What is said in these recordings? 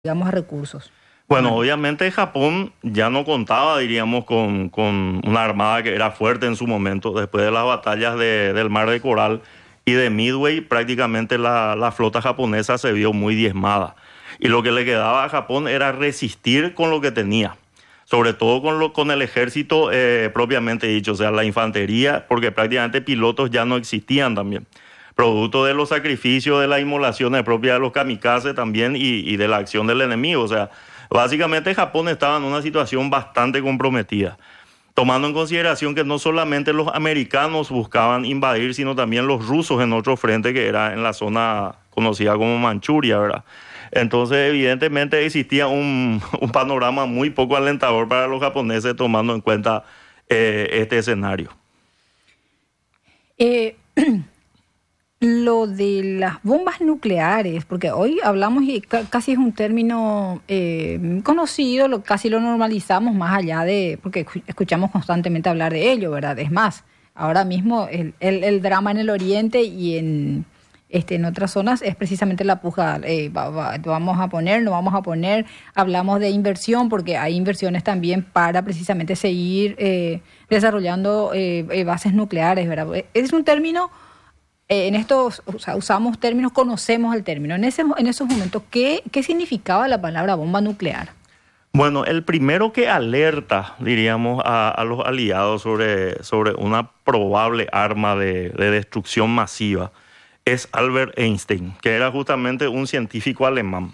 digamos, recursos Bueno, humanos. obviamente Japón ya no contaba, diríamos, con una armada que era fuerte en su momento. Después de las batallas del Mar de Coral y de Midway, prácticamente la flota japonesa se vio muy diezmada. Y lo que le quedaba a Japón era resistir con lo que tenía, sobre todo con el ejército propiamente dicho, o sea, la infantería, porque prácticamente pilotos ya no existían también. Producto de los sacrificios, de las inmolaciones propias de los kamikazes también y de la acción del enemigo. O sea, básicamente Japón estaba en una situación bastante comprometida, tomando en consideración que no solamente los americanos buscaban invadir, sino también los rusos en otro frente que era en la zona conocida como Manchuria, ¿verdad? Entonces, evidentemente existía un panorama muy poco alentador para los japoneses tomando en cuenta este escenario. Eh, lo de las bombas nucleares, porque hoy hablamos y casi es un término conocido, casi lo normalizamos más allá de, porque escuchamos constantemente hablar de ello, ¿verdad? Es más, ahora mismo el drama en el Oriente y en otras zonas es precisamente la puja, vamos a poner, no vamos a poner, hablamos de inversión porque hay inversiones también para precisamente seguir desarrollando bases nucleares, ¿verdad? Es un término, en estos, o sea, usamos términos, conocemos el término. En esos momentos, ¿qué significaba la palabra bomba nuclear? Bueno, el primero que alerta, diríamos, a los aliados sobre una probable arma de destrucción masiva es Albert Einstein, que era justamente un científico alemán.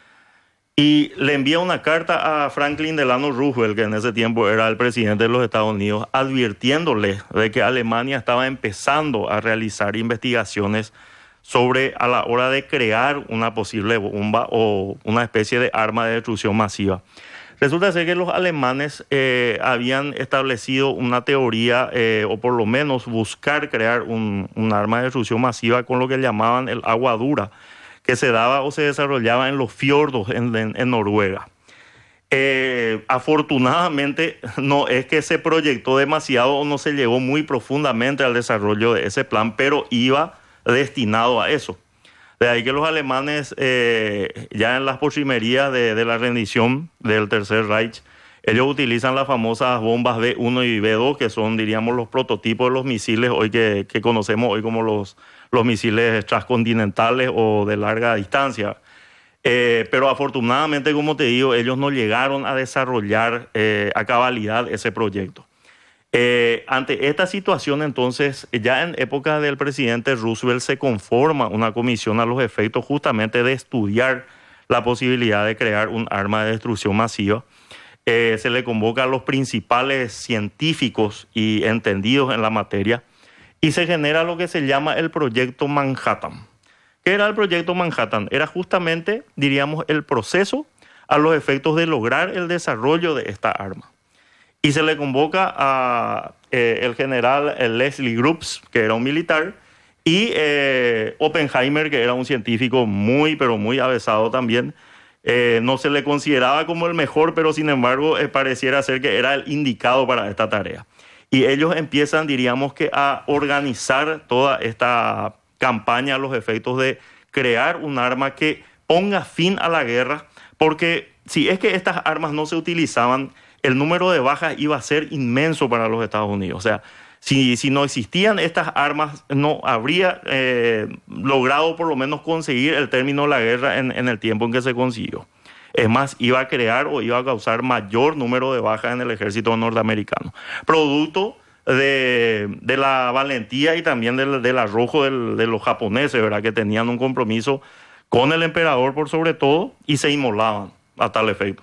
Y le envía una carta a Franklin Delano Roosevelt, que en ese tiempo era el presidente de los Estados Unidos, advirtiéndole de que Alemania estaba empezando a realizar investigaciones sobre a la hora de crear una posible bomba o una especie de arma de destrucción masiva. Resulta ser que los alemanes habían establecido una teoría, o por lo menos buscar crear un arma de destrucción masiva con lo que llamaban el agua dura, que se daba o se desarrollaba en los fiordos en Noruega. Afortunadamente no es que se proyectó demasiado o no se llegó muy profundamente al desarrollo de ese plan, pero iba destinado a eso. De ahí que los alemanes, ya en las postrimerías de la rendición del Tercer Reich, ellos utilizan las famosas bombas B1 y B2, que son, diríamos, los prototipos de los misiles hoy que conocemos hoy como los misiles transcontinentales o de larga distancia. Pero afortunadamente, como te digo, ellos no llegaron a desarrollar a cabalidad ese proyecto. Ante esta situación, entonces, ya en época del presidente Roosevelt se conforma una comisión a los efectos justamente de estudiar la posibilidad de crear un arma de destrucción masiva. Se le convoca a los principales científicos y entendidos en la materia y se genera lo que se llama el Proyecto Manhattan. ¿Qué era el Proyecto Manhattan? Era justamente, diríamos, el proceso a los efectos de lograr el desarrollo de esta arma. Y se le convoca a el general Leslie Groves, que era un militar, y Oppenheimer, que era un científico muy, pero muy avesado también. No se le consideraba como el mejor, pero sin embargo pareciera ser que era el indicado para esta tarea. Y ellos empiezan, diríamos que, a organizar toda esta campaña a los efectos de crear un arma que ponga fin a la guerra, porque si es que estas armas no se utilizaban, el número de bajas iba a ser inmenso para los Estados Unidos. O sea, si no existían estas armas, no habría logrado por lo menos conseguir el término de la guerra en el tiempo en que se consiguió. Es más, iba a crear o iba a causar mayor número de bajas en el ejército norteamericano. Producto de la valentía y también del arrojo de los japoneses, ¿verdad? Que tenían un compromiso con el emperador por sobre todo y se inmolaban a tal efecto.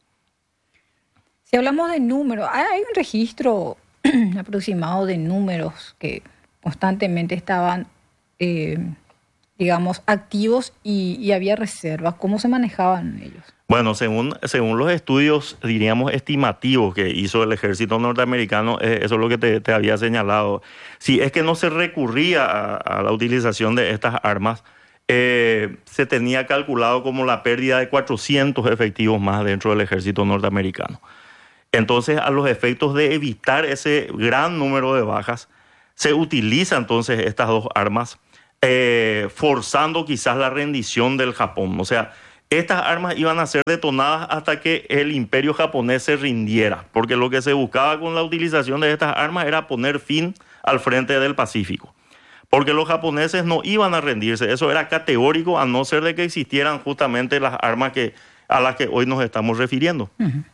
Si hablamos de números, hay un registro aproximado de números que constantemente estaban, eh, digamos, activos y había reservas. ¿Cómo se manejaban ellos? Bueno, según los estudios, diríamos, estimativos que hizo el ejército norteamericano, eso es lo que te había señalado. Si es que no se recurría a la utilización de estas armas, se tenía calculado como la pérdida de 400 efectivos más dentro del ejército norteamericano. Entonces, a los efectos de evitar ese gran número de bajas, se utiliza entonces estas dos armas, forzando quizás la rendición del Japón. O sea, estas armas iban a ser detonadas hasta que el imperio japonés se rindiera, porque lo que se buscaba con la utilización de estas armas era poner fin al frente del Pacífico, porque los japoneses no iban a rendirse, eso era categórico, a no ser de que existieran justamente las armas a las que hoy nos estamos refiriendo. Uh-huh.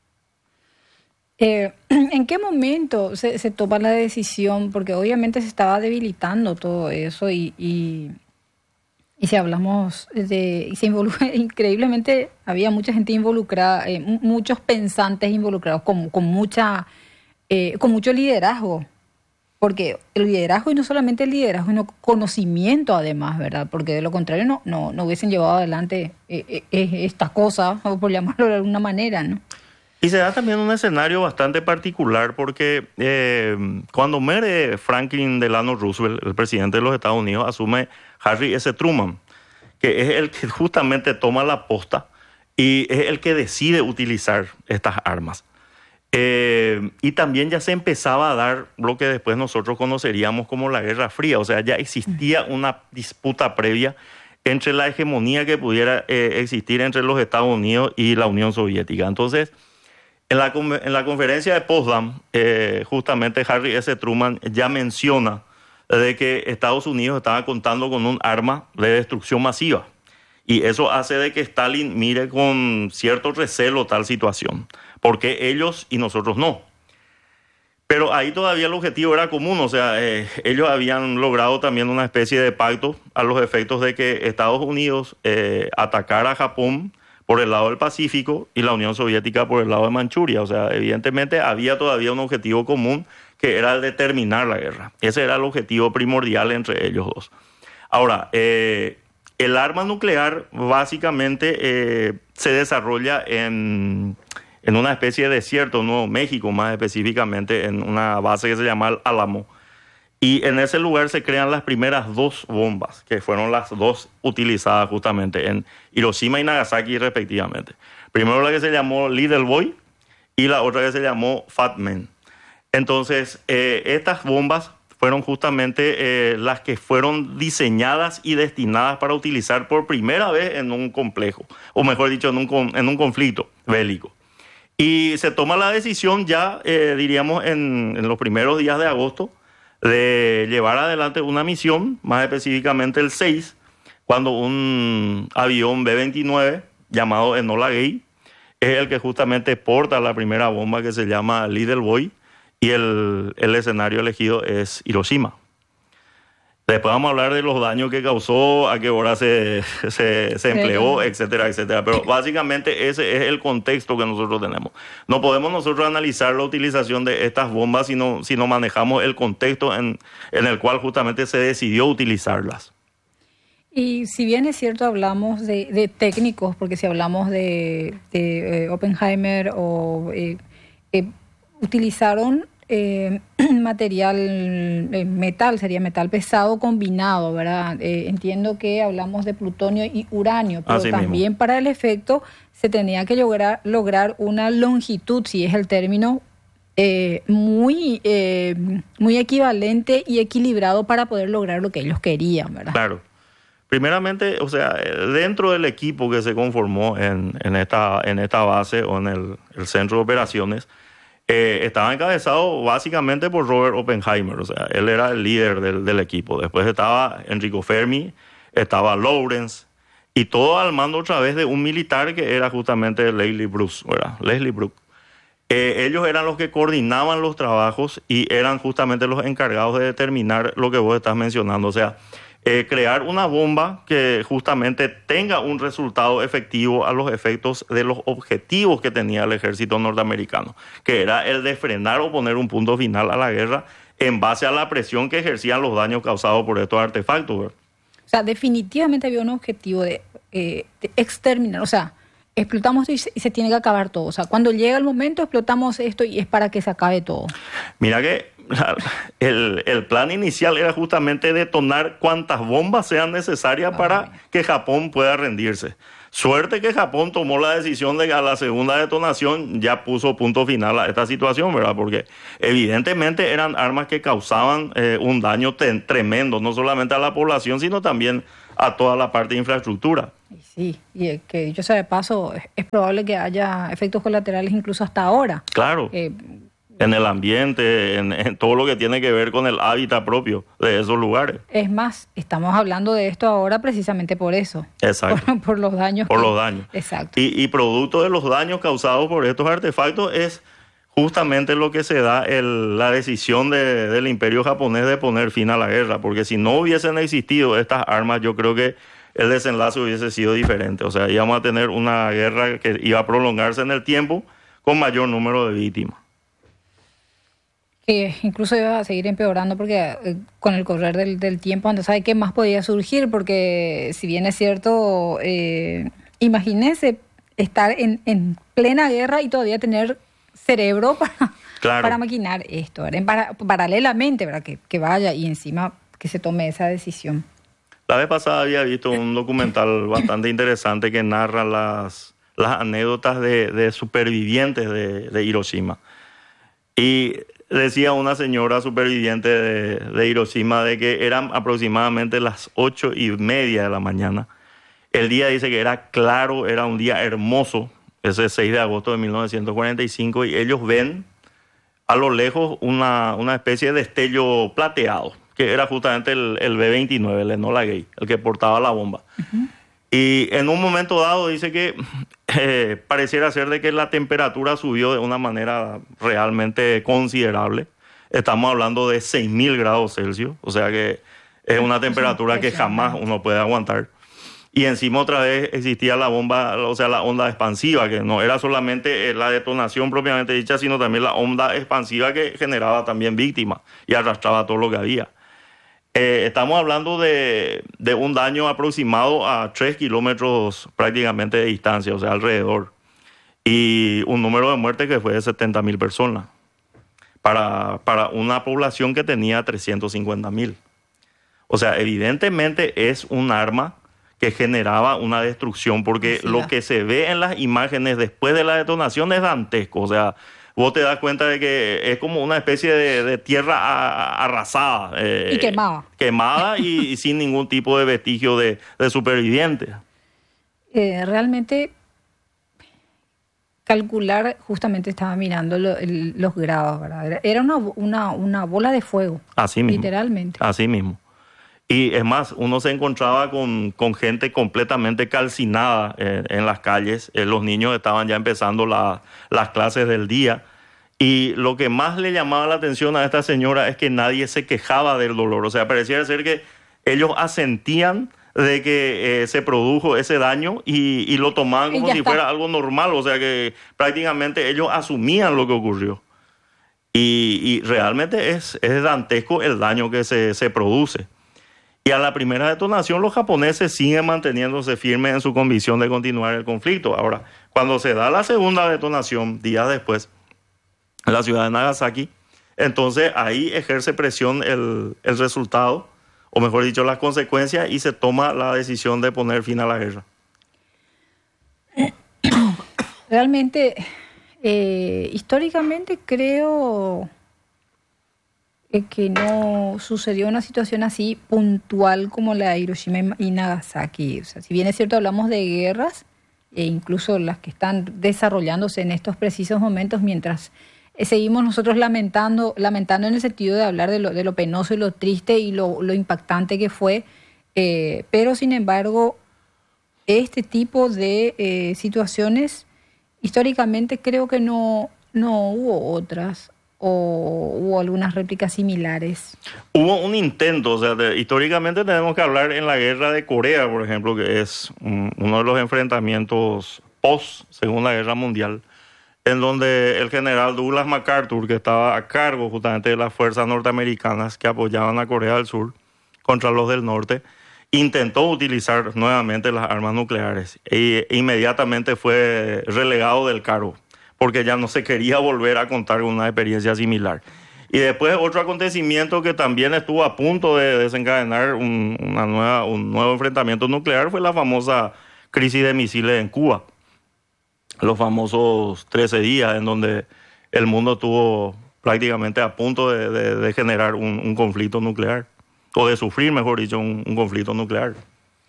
¿En qué momento se toma la decisión? Porque obviamente se estaba debilitando todo eso y si hablamos increíblemente había mucha gente involucrada, muchos pensantes involucrados con mucho liderazgo. Porque el liderazgo, y no solamente el liderazgo, sino conocimiento además, ¿verdad? Porque de lo contrario no hubiesen llevado adelante esta cosa, por llamarlo de alguna manera, ¿no? Y se da también un escenario bastante particular porque cuando muere Franklin Delano Roosevelt, el presidente de los Estados Unidos, asume Harry S. Truman, que es el que justamente toma la posta y es el que decide utilizar estas armas. Y también ya se empezaba a dar lo que después nosotros conoceríamos como la Guerra Fría, o sea, ya existía una disputa previa entre la hegemonía que pudiera existir entre los Estados Unidos y la Unión Soviética. Entonces, en la conferencia de Potsdam, justamente Harry S. Truman ya menciona de que Estados Unidos estaba contando con un arma de destrucción masiva. Y eso hace de que Stalin mire con cierto recelo tal situación. Porque ellos y nosotros no. Pero ahí todavía el objetivo era común. O sea, ellos habían logrado también una especie de pacto a los efectos de que Estados Unidos atacara a Japón por el lado del Pacífico y la Unión Soviética por el lado de Manchuria. O sea, evidentemente había todavía un objetivo común que era el de terminar la guerra. Ese era el objetivo primordial entre ellos dos. Ahora, el arma nuclear básicamente se desarrolla en una especie de desierto, Nuevo México más específicamente, en una base que se llama el Álamo. Y en ese lugar se crean las primeras dos bombas, que fueron las dos utilizadas justamente en Hiroshima y Nagasaki respectivamente. Primero la que se llamó Little Boy y la otra que se llamó Fat Man. Entonces, estas bombas fueron justamente las que fueron diseñadas y destinadas para utilizar por primera vez en un complejo, o mejor dicho, en un conflicto bélico. Y se toma la decisión ya, diríamos, en los primeros días de agosto, de llevar adelante una misión, más específicamente el 6, cuando un avión B-29 llamado Enola Gay es el que justamente porta la primera bomba que se llama Little Boy, y el escenario elegido es Hiroshima. Después vamos a hablar de los daños que causó, a qué hora se empleó, etcétera, etcétera. Pero básicamente ese es el contexto que nosotros tenemos. No podemos nosotros analizar la utilización de estas bombas si no manejamos el contexto en el cual justamente se decidió utilizarlas. Y si bien es cierto, hablamos de técnicos, porque si hablamos de Oppenheimer o utilizaron material metal, sería metal pesado combinado, ¿verdad? Entiendo que hablamos de plutonio y uranio, pero así también mismo. para el efecto se tenía que lograr una longitud, si es el término, muy equivalente y equilibrado para poder lograr lo que ellos querían, ¿verdad? Claro. Primeramente, o sea, dentro del equipo que se conformó en esta base o en el centro de operaciones, estaba encabezado básicamente por Robert Oppenheimer, o sea, él era el líder del equipo. Después estaba Enrico Fermi, estaba Lawrence, y todo al mando otra vez de un militar que era justamente Leslie Brooks, ¿verdad? Leslie Brooks. Ellos eran los que coordinaban los trabajos y eran justamente los encargados de determinar lo que vos estás mencionando, o sea, crear una bomba que justamente tenga un resultado efectivo a los efectos de los objetivos que tenía el ejército norteamericano, que era el de frenar o poner un punto final a la guerra en base a la presión que ejercían los daños causados por estos artefactos, ¿verdad? O sea, definitivamente había un objetivo de exterminar, o sea, explotamos y se tiene que acabar todo. O sea, cuando llega el momento explotamos esto y es para que se acabe todo. Mira que el plan inicial era justamente detonar cuantas bombas sean necesarias para que Japón pueda rendirse. Suerte que Japón tomó la decisión de que a la segunda detonación ya puso punto final a esta situación, ¿verdad? Porque evidentemente eran armas que causaban un daño tremendo, no solamente a la población, sino también a toda la parte de infraestructura. Sí. Sí, y que dicho sea de paso, es probable que haya efectos colaterales incluso hasta ahora. Claro, en el ambiente, en todo lo que tiene que ver con el hábitat propio de esos lugares. Es más, estamos hablando de esto ahora precisamente por eso. Exacto. Por los daños. Por los daños. Exacto. Y producto de los daños causados por estos artefactos es justamente lo que se da la decisión del Imperio japonés de poner fin a la guerra, porque si no hubiesen existido estas armas, yo creo que el desenlace hubiese sido diferente. O sea, íbamos a tener una guerra que iba a prolongarse en el tiempo con mayor número de víctimas. Que incluso iba a seguir empeorando porque con el correr del tiempo, no sabe qué más podía surgir, porque si bien es cierto, imagínese estar en plena guerra y todavía tener cerebro para maquinar esto, paralelamente, ¿verdad? Que vaya y encima que se tome esa decisión. La vez pasada había visto un documental bastante interesante que narra las anécdotas de supervivientes de Hiroshima. Y decía una señora superviviente de Hiroshima de que eran aproximadamente las 8:30 de la mañana. El día dice que era claro, era un día hermoso, ese 6 de agosto de 1945, y ellos ven a lo lejos una especie de destello plateado, que era justamente el B-29, el Enola Gay, el que portaba la bomba. Uh-huh. Y en un momento dado dice que pareciera ser de que la temperatura subió de una manera realmente considerable. Estamos hablando de 6.000 grados Celsius, o sea que es una temperatura que jamás uno puede aguantar. Y encima otra vez existía la bomba, o sea, la onda expansiva, que no era solamente la detonación propiamente dicha, sino también la onda expansiva que generaba también víctimas y arrastraba todo lo que había. Estamos hablando de un daño aproximado a 3 kilómetros prácticamente de distancia, o sea, alrededor. Y un número de muertes que fue de 70.000 personas para una población que tenía 350.000. O sea, evidentemente es un arma que generaba una destrucción, porque lo que se ve en las imágenes después de la detonación es dantesco. O sea, vos te das cuenta de que es como una especie de tierra arrasada. Y quemada. Quemada y sin ningún tipo de vestigio de supervivientes. Realmente, calcular, justamente estaba mirando los grados, ¿verdad? Era una bola de fuego. Así mismo. Literalmente. Así mismo. Y es más, uno se encontraba con gente completamente calcinada en las calles. Los niños estaban ya empezando las clases del día. Y lo que más le llamaba la atención a esta señora es que nadie se quejaba del dolor. O sea, parecía ser que ellos asentían de que se produjo ese daño y lo tomaban como si fuera algo normal. O sea, que prácticamente ellos asumían lo que ocurrió. Y realmente es dantesco el daño que se produce. Y a la primera detonación los japoneses siguen manteniéndose firmes en su convicción de continuar el conflicto. Ahora, cuando se da la segunda detonación, días después, en la ciudad de Nagasaki, entonces ahí ejerce presión el resultado, o mejor dicho, las consecuencias, y se toma la decisión de poner fin a la guerra. Realmente, históricamente creo que no sucedió una situación así puntual como la de Hiroshima y Nagasaki. O sea, si bien es cierto, hablamos de guerras, e incluso las que están desarrollándose en estos precisos momentos, mientras seguimos nosotros lamentando en el sentido de hablar de lo penoso y lo triste y lo impactante que fue, pero sin embargo, este tipo de situaciones, históricamente creo que no hubo otras, o hubo algunas réplicas similares. Hubo un intento, o sea, históricamente tenemos que hablar en la guerra de Corea, por ejemplo, que es uno de los enfrentamientos post Segunda Guerra Mundial, en donde el general Douglas MacArthur, que estaba a cargo justamente de las fuerzas norteamericanas que apoyaban a Corea del Sur contra los del norte, intentó utilizar nuevamente las armas nucleares e inmediatamente fue relegado del cargo, porque ya no se quería volver a contar con una experiencia similar. Y después otro acontecimiento que también estuvo a punto de desencadenar un nuevo enfrentamiento nuclear fue la famosa crisis de misiles en Cuba. Los famosos 13 días en donde el mundo estuvo prácticamente a punto de generar un conflicto nuclear, o de sufrir, mejor dicho, un conflicto nuclear.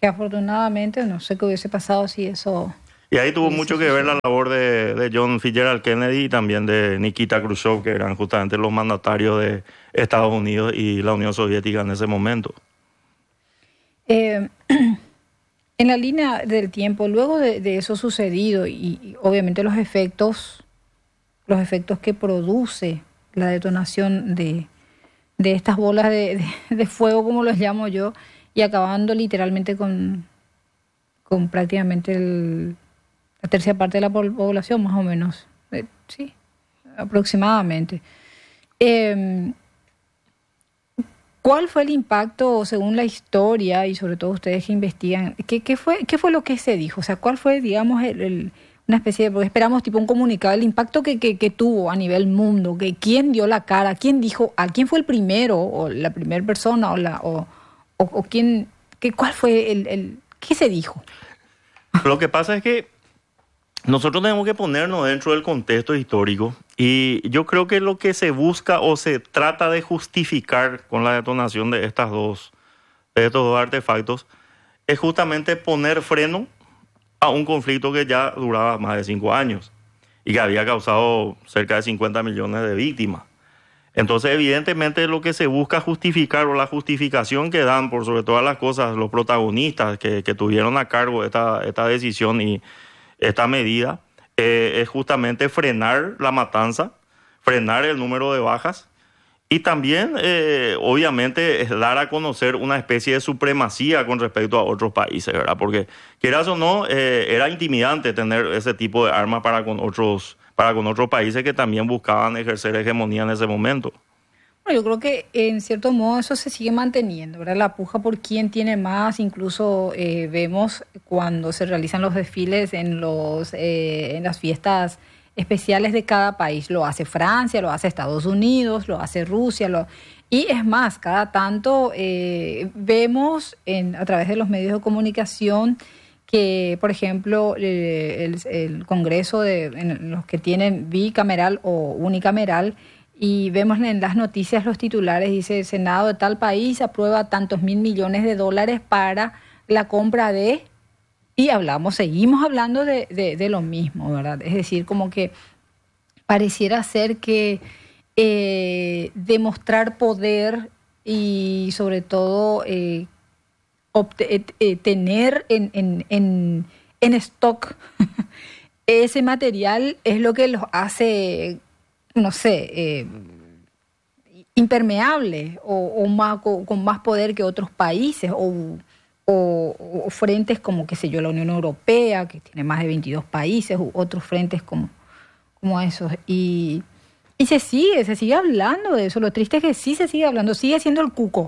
Que afortunadamente no sé qué hubiese pasado si eso... Y ahí tuvo Sí, mucho sí, que sí, ver sí. la labor de John Fitzgerald Kennedy y también de Nikita Khrushchev, que eran justamente los mandatarios de Estados Unidos y la Unión Soviética en ese momento. Eh, en la línea del tiempo, luego de eso sucedido y obviamente los efectos que produce la detonación de estas bolas de fuego, como los llamo yo, y acabando literalmente con prácticamente la tercera parte de la población, más o menos. Sí, aproximadamente. Eh, ¿Cuál fue el impacto según la historia y sobre todo ustedes que investigan? ¿Qué fue lo que se dijo? O sea, ¿cuál fue, digamos, una especie de, porque esperamos tipo un comunicado, el impacto que tuvo a nivel mundo, que quién dio la cara, quién dijo, a quién fue el primero o la primera persona o quién, cuál fue qué se dijo? Lo que pasa es que nosotros tenemos que ponernos dentro del contexto histórico y yo creo que lo que se busca o se trata de justificar con la detonación de estos dos artefactos es justamente poner freno a un conflicto que ya duraba más de 5 años y que había causado cerca de 50 millones de víctimas. Entonces, evidentemente, lo que se busca justificar o la justificación que dan por sobre todas las cosas los protagonistas que tuvieron a cargo esta decisión y esta medida es justamente frenar la matanza, frenar el número de bajas y también, obviamente, es dar a conocer una especie de supremacía con respecto a otros países, ¿verdad? Porque, quieras o no, era intimidante tener ese tipo de armas para con otros países que también buscaban ejercer hegemonía en ese momento. Bueno, yo creo que en cierto modo eso se sigue manteniendo, ¿verdad? La puja por quién tiene más, incluso vemos cuando se realizan los desfiles en las fiestas especiales de cada país. Lo hace Francia, lo hace Estados Unidos, lo hace Rusia, y es más, cada tanto vemos a través de los medios de comunicación que, por ejemplo, el Congreso en los que tienen bicameral o unicameral, y vemos en las noticias los titulares, dice, el Senado de tal país aprueba tantos mil millones de dólares para la compra de... Y seguimos hablando de lo mismo, ¿verdad? Es decir, como que pareciera ser que demostrar poder y sobre todo tener en stock ese material es lo que los hace, no sé, impermeables o más, con más poder que otros países o frentes como, qué sé yo, la Unión Europea, que tiene más de 22 países, u otros frentes como esos. Y se sigue hablando de eso. Lo triste es que sí se sigue hablando, sigue siendo el cuco.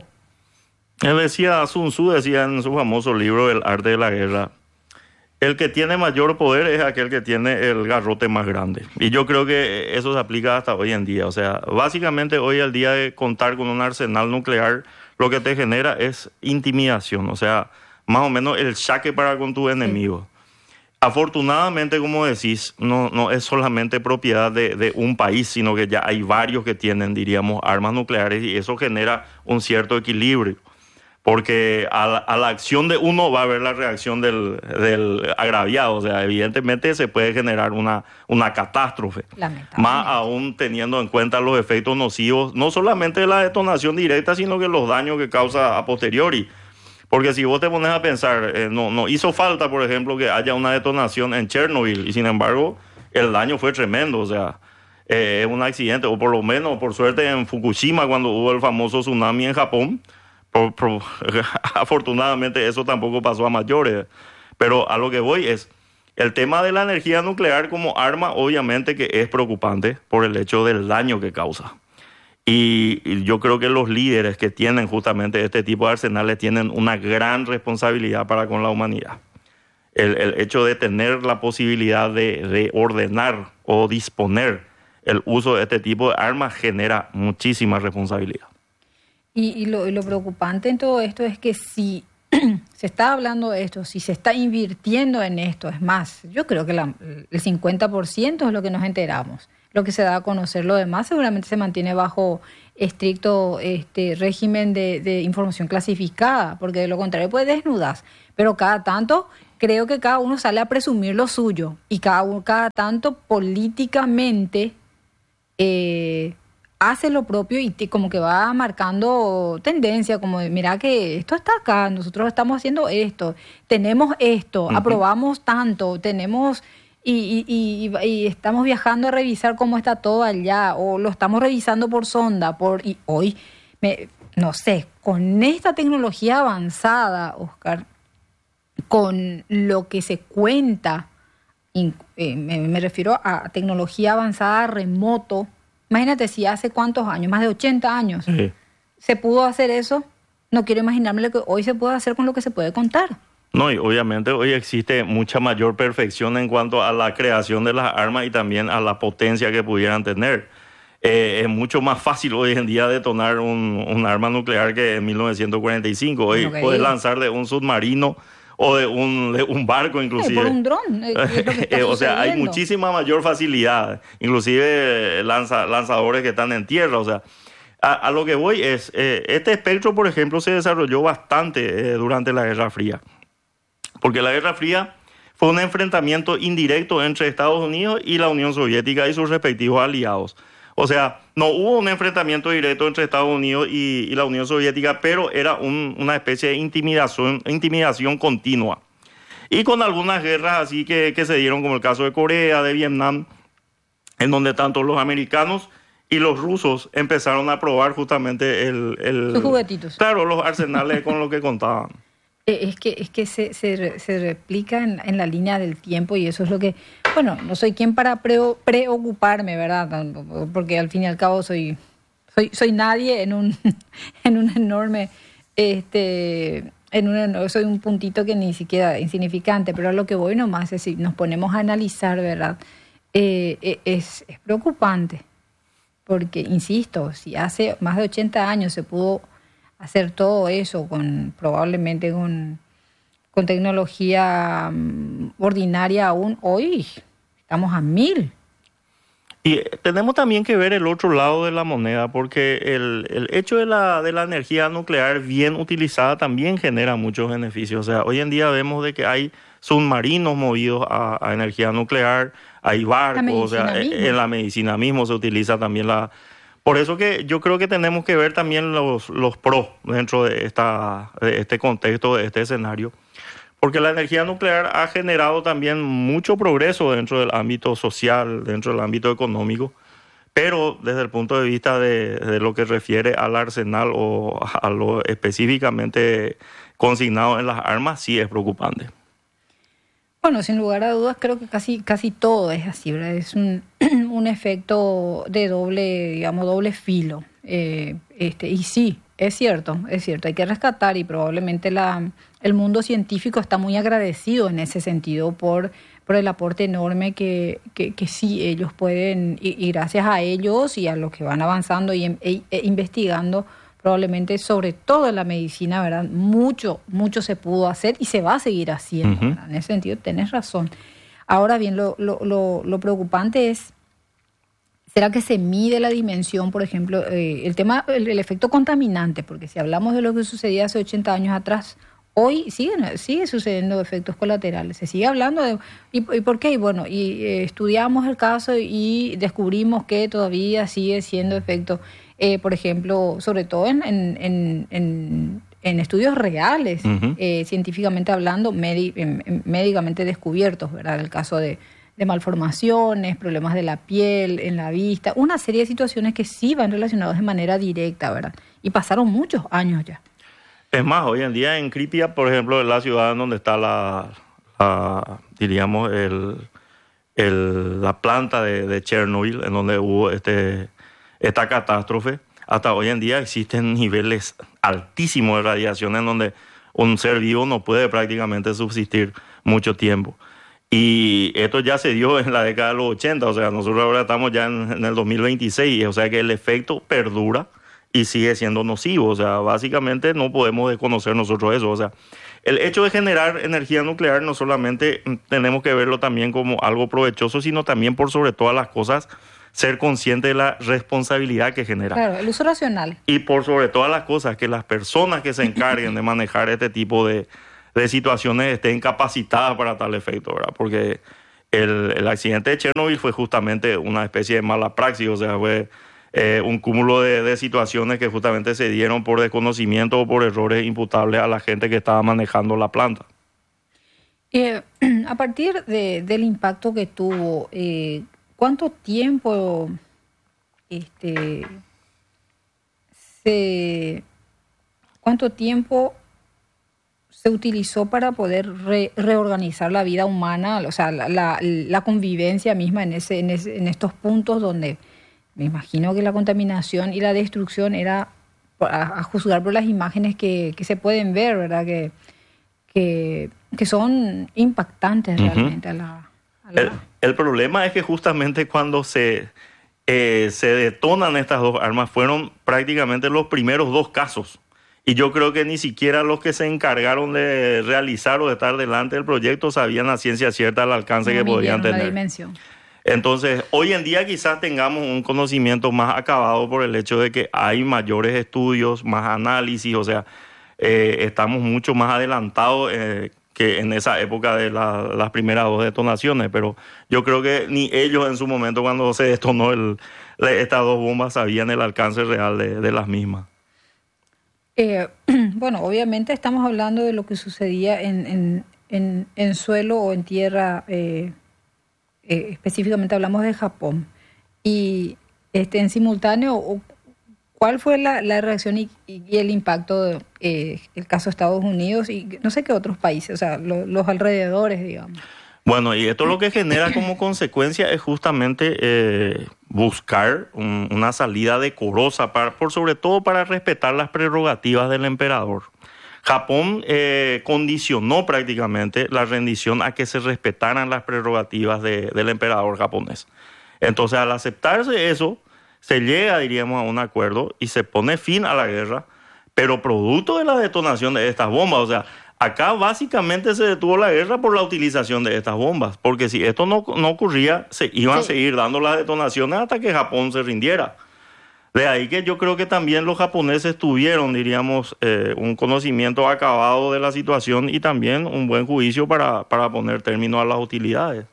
Sun Tzu decía en su famoso libro El arte de la guerra, el que tiene mayor poder es aquel que tiene el garrote más grande. Y yo creo que eso se aplica hasta hoy en día. O sea, básicamente hoy al día de contar con un arsenal nuclear, lo que te genera es intimidación. O sea, más o menos el saque para con tu enemigo. Afortunadamente, como decís, no es solamente propiedad de un país, sino que ya hay varios que tienen, diríamos, armas nucleares y eso genera un cierto equilibrio. Porque a la acción de uno va a haber la reacción del agraviado. O sea, evidentemente se puede generar una catástrofe. Más aún teniendo en cuenta los efectos nocivos, no solamente de la detonación directa, sino que los daños que causa a posteriori. Porque si vos te pones a pensar, no hizo falta, por ejemplo, que haya una detonación en Chernobyl y sin embargo el daño fue tremendo. O sea, es un accidente, o por lo menos, por suerte, en Fukushima, cuando hubo el famoso tsunami en Japón, afortunadamente eso tampoco pasó a mayores, pero a lo que voy es el tema de la energía nuclear como arma, obviamente que es preocupante por el hecho del daño que causa. Y yo creo que los líderes que tienen justamente este tipo de arsenales tienen una gran responsabilidad para con la humanidad. El hecho de tener la posibilidad de ordenar o disponer el uso de este tipo de armas genera muchísima responsabilidad. Y lo preocupante en todo esto es que si se está hablando de esto, si se está invirtiendo en esto, es más, yo creo que el 50% es lo que nos enteramos, lo que se da a conocer. Lo demás seguramente se mantiene bajo estricto régimen de información clasificada, porque de lo contrario pues desnudas. Pero cada tanto creo que cada uno sale a presumir lo suyo y cada tanto políticamente hace lo propio y como que va marcando tendencia, como de, mira que esto está acá, nosotros estamos haciendo esto, tenemos esto, aprobamos tanto, tenemos y estamos viajando a revisar cómo está todo allá, o lo estamos revisando por sonda, y hoy, no sé, con esta tecnología avanzada, Oscar, con lo que se cuenta, me refiero a tecnología avanzada remoto. Imagínate si hace cuántos años, más de 80 años, se pudo hacer eso. No quiero imaginarme lo que hoy se puede hacer con lo que se puede contar. No, y obviamente hoy existe mucha mayor perfección en cuanto a la creación de las armas y también a la potencia que pudieran tener. Es mucho más fácil hoy en día detonar un arma nuclear que en 1945. Hoy puedes lanzar de un submarino o de un barco inclusive. Por un dron. O sea, hay muchísima mayor facilidad, inclusive lanzadores que están en tierra. O sea, a lo que voy es, este espectro, por ejemplo, se desarrolló bastante durante la Guerra Fría. Porque la Guerra Fría fue un enfrentamiento indirecto entre Estados Unidos y la Unión Soviética y sus respectivos aliados. O sea, no hubo un enfrentamiento directo entre Estados Unidos y la Unión Soviética, pero era una especie de intimidación continua. Y con algunas guerras así que se dieron, como el caso de Corea, de Vietnam, en donde tanto los americanos y los rusos empezaron a probar justamente sus juguetitos. Claro, los arsenales con lo que contaban. Es que se replica en la línea del tiempo, y eso es lo que... Bueno, no soy quien para preocuparme, ¿verdad? Porque al fin y al cabo soy nadie en un enorme... soy un puntito que ni siquiera insignificante, pero a lo que voy nomás es si nos ponemos a analizar, ¿verdad? Es preocupante, porque, insisto, si hace más de 80 años se pudo hacer todo eso probablemente con tecnología ordinaria, aún hoy estamos a 1000. Y tenemos también que ver el otro lado de la moneda, porque el hecho de la energía nuclear bien utilizada también genera muchos beneficios. O sea, hoy en día vemos de que hay submarinos movidos a energía nuclear, hay barcos, o sea, en la medicina mismo se utiliza también Por eso que yo creo que tenemos que ver también los pros dentro de este contexto, de este escenario. Porque la energía nuclear ha generado también mucho progreso dentro del ámbito social, dentro del ámbito económico, pero desde el punto de vista de lo que refiere al arsenal o a lo específicamente consignado en las armas, sí es preocupante. Bueno, sin lugar a dudas, creo que casi todo es así, ¿verdad? Es un efecto de doble filo. Y sí, es cierto, hay que rescatar, y probablemente el mundo científico está muy agradecido en ese sentido por el aporte enorme que sí ellos pueden, y gracias a ellos y a los que van avanzando e investigando, probablemente sobre todo en la medicina, ¿verdad? Mucho se pudo hacer y se va a seguir haciendo, ¿verdad? En ese sentido tenés razón. Ahora bien, lo preocupante es, ¿será que se mide la dimensión, por ejemplo, el efecto contaminante? Porque si hablamos de lo que sucedía hace 80 años atrás, hoy sigue sucediendo efectos colaterales. Se sigue hablando de... ¿Y por qué? Y bueno, estudiamos el caso y descubrimos que todavía sigue siendo efecto, por ejemplo, sobre todo en estudios reales, científicamente hablando, médicamente descubiertos, ¿verdad? El caso de malformaciones, problemas de la piel, en la vista, una serie de situaciones que sí van relacionadas de manera directa, ¿verdad? Y pasaron muchos años ya. Es más, hoy en día en Pripyat, por ejemplo, en la ciudad en donde está diríamos, la planta de Chernobyl, en donde hubo esta catástrofe, hasta hoy en día existen niveles altísimos de radiación en donde un ser vivo no puede prácticamente subsistir mucho tiempo. Y esto ya se dio en la década de los 80, o sea, nosotros ahora estamos ya en el 2026, o sea que el efecto perdura y sigue siendo nocivo. O sea, básicamente no podemos desconocer nosotros eso. O sea, el hecho de generar energía nuclear no solamente tenemos que verlo también como algo provechoso, sino también por sobre todas las cosas ser consciente de la responsabilidad que genera. Claro, el uso racional. Y por sobre todas las cosas, que las personas que se encarguen de manejar este tipo de situaciones estén capacitadas para tal efecto, ¿verdad? Porque el accidente de Chernobyl fue justamente una especie de mala praxis, o sea, fue un cúmulo de situaciones que justamente se dieron por desconocimiento o por errores imputables a la gente que estaba manejando la planta. A partir del impacto que tuvo, ¿cuánto tiempo se utilizó para poder reorganizar la vida humana, o sea, la convivencia misma en estos puntos donde me imagino que la contaminación y la destrucción era, a juzgar por las imágenes que se pueden ver, ¿verdad? Que son impactantes realmente El problema es que justamente cuando se detonan estas dos armas fueron prácticamente los primeros dos casos. Y yo creo que ni siquiera los que se encargaron de realizar o de estar delante del proyecto sabían a ciencia cierta el alcance que podían tener. Entonces, hoy en día quizás tengamos un conocimiento más acabado por el hecho de que hay mayores estudios, más análisis, o sea, estamos mucho más adelantados que en esa época de las primeras dos detonaciones, pero yo creo que ni ellos en su momento cuando se detonó estas dos bombas sabían el alcance real de las mismas. Bueno, obviamente estamos hablando de lo que sucedía en suelo o en tierra, específicamente hablamos de Japón. Y en simultáneo, ¿cuál fue la reacción y el impacto del caso de Estados Unidos y no sé qué otros países, o sea, los alrededores, digamos? Bueno, y esto lo que genera como consecuencia es justamente buscar una salida decorosa, por sobre todo para respetar las prerrogativas del emperador. Japón condicionó prácticamente la rendición a que se respetaran las prerrogativas del emperador japonés. Entonces, al aceptarse eso, se llega, diríamos, a un acuerdo y se pone fin a la guerra, pero producto de la detonación de estas bombas, o sea, acá básicamente se detuvo la guerra por la utilización de estas bombas, porque si esto no ocurría, se iban a seguir dando las detonaciones hasta que Japón se rindiera. De ahí que yo creo que también los japoneses tuvieron, diríamos, un conocimiento acabado de la situación y también un buen juicio para poner término a las utilidades.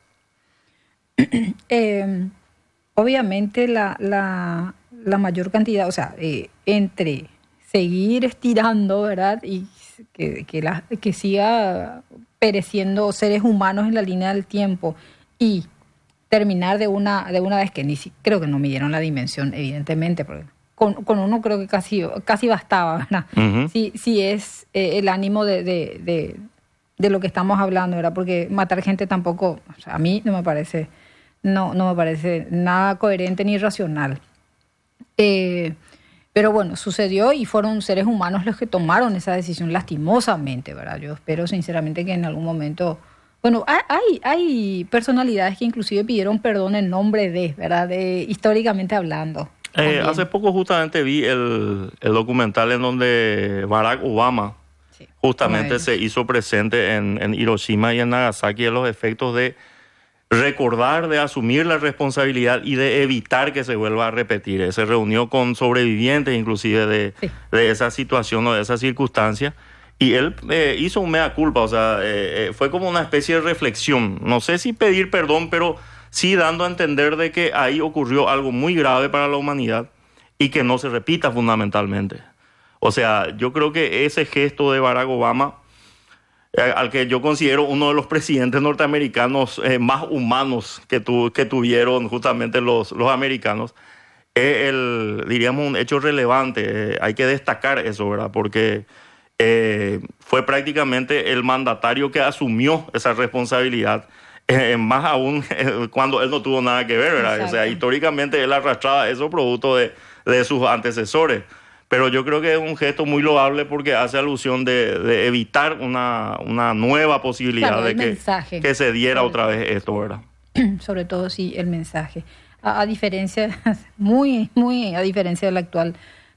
Obviamente la mayor cantidad, o sea, entre seguir estirando, ¿verdad? Y que siga pereciendo seres humanos en la línea del tiempo y terminar de una vez, que creo que no midieron la dimensión, evidentemente, porque con uno creo que casi bastaba, ¿verdad? Uh-huh. Sí es el ánimo de lo que estamos hablando, ¿verdad? Porque matar gente tampoco, o sea, a mí no me parece nada coherente ni racional. Pero bueno, sucedió y fueron seres humanos los que tomaron esa decisión lastimosamente, ¿verdad? Yo espero sinceramente que en algún momento... Bueno, hay personalidades que inclusive pidieron perdón en nombre de, ¿verdad? Históricamente hablando. Hace poco justamente vi el documental en donde Barack Obama justamente se hizo presente en Hiroshima y en Nagasaki en los efectos de recordar, de asumir la responsabilidad y de evitar que se vuelva a repetir. Se reunió con sobrevivientes inclusive de esa situación o de esa circunstancia. Y él hizo un mea culpa, o sea, fue como una especie de reflexión. No sé si pedir perdón, pero sí dando a entender de que ahí ocurrió algo muy grave para la humanidad y que no se repita fundamentalmente. O sea, yo creo que ese gesto de Barack Obama, al que yo considero uno de los presidentes norteamericanos más humanos que tuvieron justamente los americanos, es diríamos, un hecho relevante. Hay que destacar eso, ¿verdad? Porque... fue prácticamente el mandatario que asumió esa responsabilidad, más aún cuando él no tuvo nada que ver, ¿verdad? Exacto. O sea, históricamente él arrastraba eso producto de sus antecesores. Pero yo creo que es un gesto muy loable porque hace alusión de evitar una nueva posibilidad de que se diera otra vez esto, ¿verdad? Sobre todo, sí, el mensaje. A diferencia, muy a diferencia del actual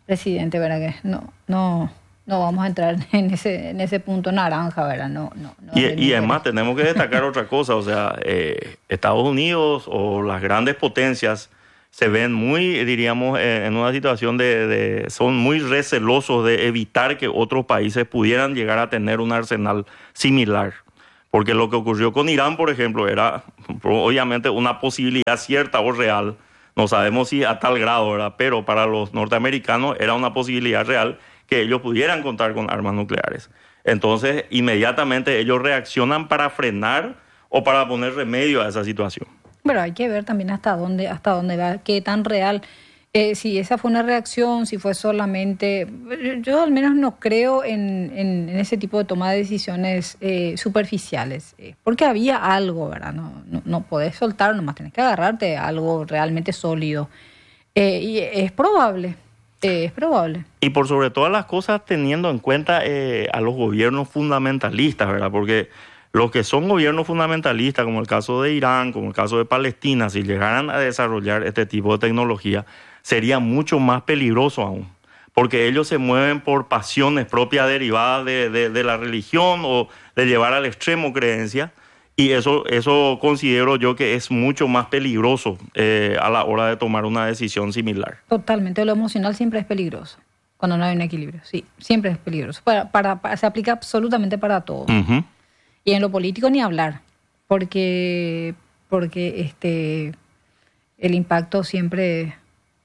presidente, ¿verdad? Que no vamos a entrar en ese punto naranja, ¿verdad? No. Y además tenemos que destacar otra cosa, o sea, Estados Unidos o las grandes potencias se ven muy, diríamos, en una situación son muy recelosos de evitar que otros países pudieran llegar a tener un arsenal similar. Porque lo que ocurrió con Irán, por ejemplo, era obviamente una posibilidad cierta o real. No sabemos si a tal grado, ¿verdad? Pero para los norteamericanos era una posibilidad real que ellos pudieran contar con armas nucleares. Entonces, inmediatamente ellos reaccionan para frenar o para poner remedio a esa situación. Pero hay que ver también hasta dónde va, qué tan real. Si esa fue una reacción, si fue solamente... Yo al menos no creo en ese tipo de toma de decisiones superficiales, porque había algo, ¿verdad? No podés soltar, nomás tenés que agarrarte a algo realmente sólido. Y es probable. Es probable. Y por sobre todas las cosas, teniendo en cuenta a los gobiernos fundamentalistas, ¿verdad? Porque los que son gobiernos fundamentalistas, como el caso de Irán, como el caso de Palestina, si llegaran a desarrollar este tipo de tecnología, sería mucho más peligroso aún. Porque ellos se mueven por pasiones propias derivadas de la religión o de llevar al extremo creencias. Y eso considero yo que es mucho más peligroso a la hora de tomar una decisión similar. Totalmente, lo emocional siempre es peligroso, cuando no hay un equilibrio, sí, siempre es peligroso. Se aplica absolutamente para todo. Uh-huh. Y en lo político ni hablar, porque el impacto siempre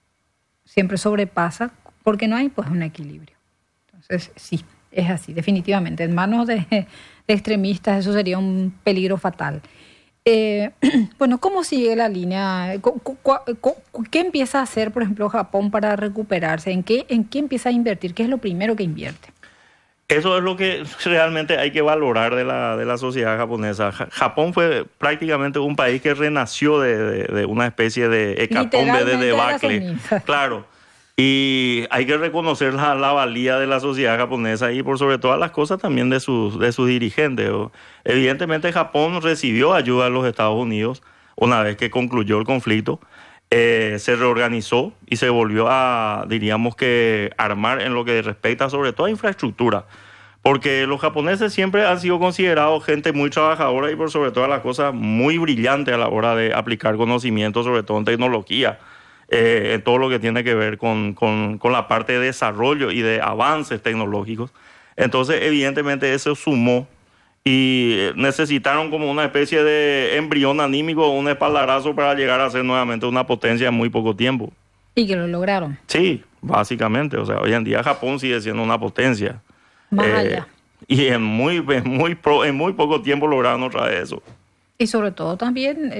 sobrepasa, porque no hay pues un equilibrio. Entonces, sí, es así, definitivamente. En manos de extremistas eso sería un peligro fatal. Bueno, ¿cómo sigue la línea? ¿Qué empieza a hacer, por ejemplo, Japón para recuperarse? ¿En qué empieza a invertir? ¿Qué es lo primero que invierte? Eso es lo que realmente hay que valorar de la sociedad japonesa. Japón fue prácticamente un país que renació de una especie de hecatombe, de debacle. Claro. Y hay que reconocer la valía de la sociedad japonesa y por sobre todas las cosas también de sus dirigentes. Evidentemente Japón recibió ayuda de los Estados Unidos una vez que concluyó el conflicto. Se reorganizó y se volvió a, diríamos que, armar en lo que respecta sobre todo a infraestructura. Porque los japoneses siempre han sido considerados gente muy trabajadora y por sobre todas las cosas muy brillante a la hora de aplicar conocimientos, sobre todo en tecnología. En todo lo que tiene que ver con la parte de desarrollo y de avances tecnológicos. Entonces, evidentemente, eso sumó y necesitaron como una especie de embrión anímico, un espaldarazo para llegar a ser nuevamente una potencia en muy poco tiempo. ¿Y que lo lograron? Sí, básicamente. O sea, hoy en día Japón sigue siendo una potencia. Más allá. Y en muy poco tiempo lograron otra vez eso. Y sobre todo también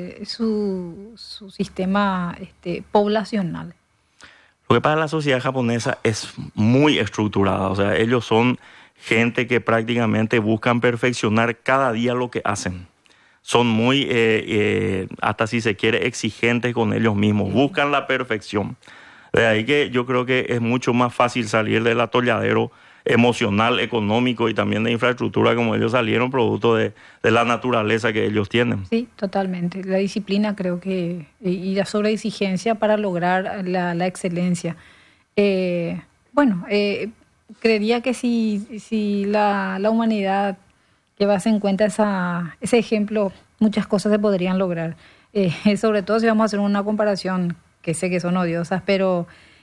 su sistema poblacional. Lo que pasa en la sociedad japonesa es muy estructurada. O sea, ellos son gente que prácticamente buscan perfeccionar cada día lo que hacen. Son muy, hasta si se quiere, exigentes con ellos mismos. Buscan la perfección. De ahí que yo creo que es mucho más fácil salir del atolladero emocional, económico y también de infraestructura como ellos salieron, producto de la naturaleza que ellos tienen. Sí, totalmente. La disciplina creo que y la sobreexigencia para lograr la excelencia. Creería que si la humanidad llevase en cuenta ese ejemplo, muchas cosas se podrían lograr. Sobre todo si vamos a hacer una comparación, que sé que son odiosas, pero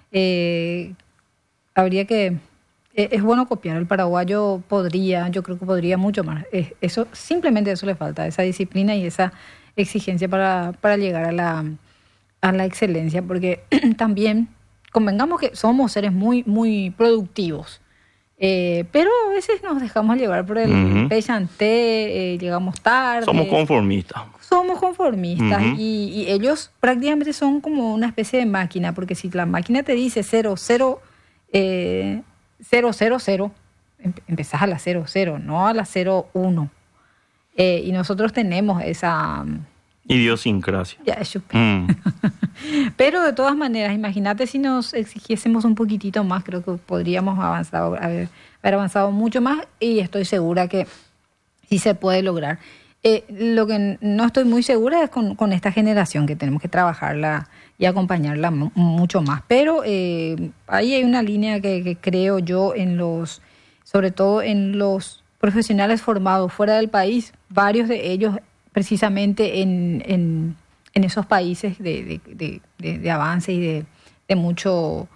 habría que... Es bueno copiar. El paraguayo yo creo que podría mucho más. Simplemente eso le falta, esa disciplina y esa exigencia para llegar a la excelencia, porque también convengamos que somos seres muy, muy productivos, pero a veces nos dejamos llevar por el pechanté, llegamos tarde. Somos conformistas. Y ellos prácticamente son como una especie de máquina, porque si la máquina te dice 0, empezás a la 00, no a la 01. Y nosotros tenemos esa... idiosincrasia. Pero de todas maneras, imagínate si nos exigiésemos un poquitito más, creo que podríamos haber avanzado mucho más y estoy segura que sí se puede lograr. Lo que no estoy muy segura es con esta generación, que tenemos que trabajarla y acompañarla mucho más. Pero ahí hay una línea que creo yo sobre todo en los profesionales formados fuera del país, varios de ellos precisamente en esos países de avance y de mucho...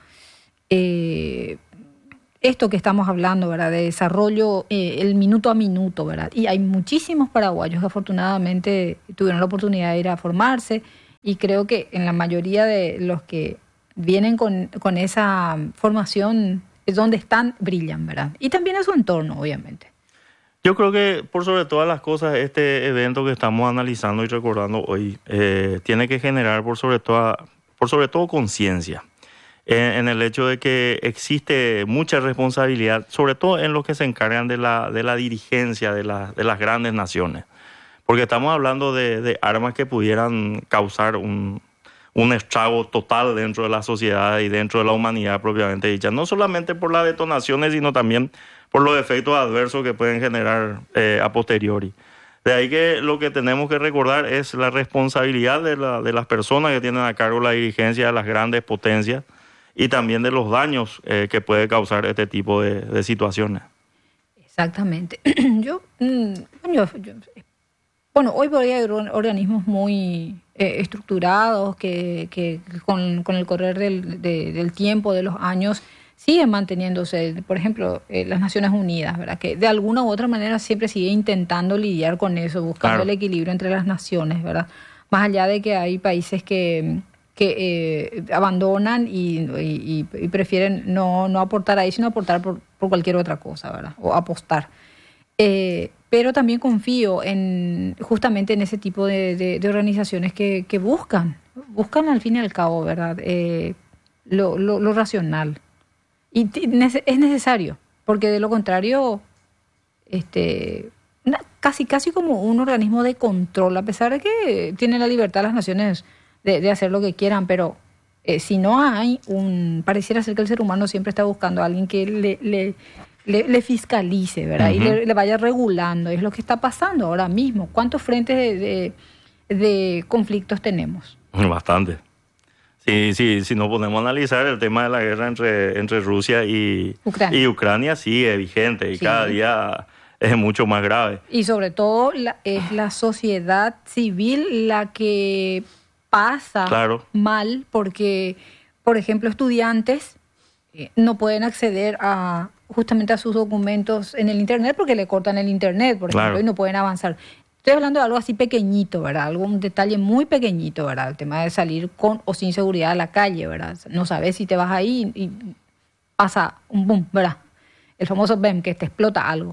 esto que estamos hablando, ¿verdad? De desarrollo, el minuto a minuto, ¿verdad? Y hay muchísimos paraguayos que afortunadamente tuvieron la oportunidad de ir a formarse, y creo que en la mayoría de los que vienen con esa formación es donde están, brillan, ¿verdad? Y también en su entorno, obviamente. Yo creo que por sobre todas las cosas, este evento que estamos analizando y recordando hoy tiene que generar por sobre todo conciencia. En el hecho de que existe mucha responsabilidad, sobre todo en los que se encargan de la dirigencia de las grandes naciones. Porque estamos hablando de armas que pudieran causar un estrago total dentro de la sociedad y dentro de la humanidad propiamente dicha. No solamente por las detonaciones, sino también por los efectos adversos que pueden generar a posteriori. De ahí que lo que tenemos que recordar es la responsabilidad de las personas que tienen a cargo la dirigencia de las grandes potencias, y también de los daños que puede causar este tipo de situaciones. Exactamente. Bueno, hoy por hoy hay organismos muy estructurados que con el correr del tiempo, de los años, siguen manteniéndose. Por ejemplo, las Naciones Unidas, ¿verdad? Que de alguna u otra manera siempre sigue intentando lidiar con eso, buscando Claro. el equilibrio entre las naciones, ¿verdad? Más allá de que hay países que abandonan y prefieren no aportar ahí, sino aportar por cualquier otra cosa, ¿verdad? O apostar. Pero también confío justamente en ese tipo de organizaciones que buscan al fin y al cabo, ¿verdad? Lo racional. Y es necesario, porque de lo contrario, casi como un organismo de control, a pesar de que tienen la libertad las naciones de hacer lo que quieran, pero si no hay pareciera ser que el ser humano siempre está buscando a alguien que le fiscalice, ¿verdad? Uh-huh. Y le vaya regulando. Es lo que está pasando ahora mismo. ¿Cuántos frentes de conflictos tenemos? Bastante. Sí, si nos ponemos a analizar el tema de la guerra entre Rusia y Ucrania sigue vigente y sí, cada día es mucho más grave. Y sobre todo es la sociedad civil la que pasa mal, porque, por ejemplo, estudiantes no pueden acceder justamente a sus documentos en el Internet porque le cortan el Internet, por ejemplo, y no pueden avanzar. Estoy hablando de algo así pequeñito, ¿verdad? Un detalle muy pequeñito, ¿verdad? El tema de salir con o sin seguridad a la calle, ¿verdad? No sabes si te vas ahí y pasa un boom, ¿verdad? El famoso BEM, que te explota algo.